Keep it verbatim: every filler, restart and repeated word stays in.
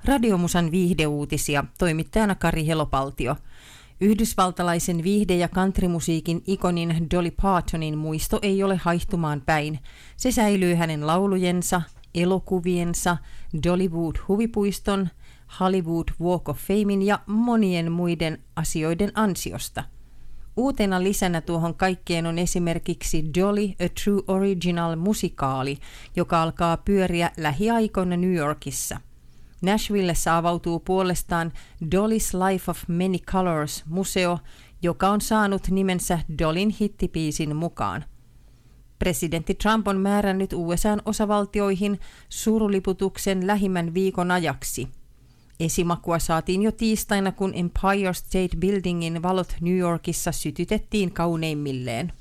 Radiomusan viihdeuutisia, toimittajana Kari Helopaltio. Yhdysvaltalaisen viihde- ja countrymusiikin ikonin Dolly Partonin muisto ei ole haihtumaan päin. Se säilyy hänen laulujensa, elokuviensa, Dollywood-huvipuiston, Hollywood Walk of Famein ja monien muiden asioiden ansiosta. Uutena lisänä tuohon kaikkeen on esimerkiksi Dolly A True Original-musikaali, joka alkaa pyöriä lähiaikoina New Yorkissa. Nashvillessä avautuu puolestaan Dolly's Life of Many Colors-museo, joka on saanut nimensä Dollyn hittipiisin mukaan. Presidentti Trump on määrännyt U S A:n osavaltioihin suruliputuksen lähimmän viikon ajaksi. Esimakua saatiin jo tiistaina, kun Empire State Buildingin valot New Yorkissa sytytettiin kauneimmilleen.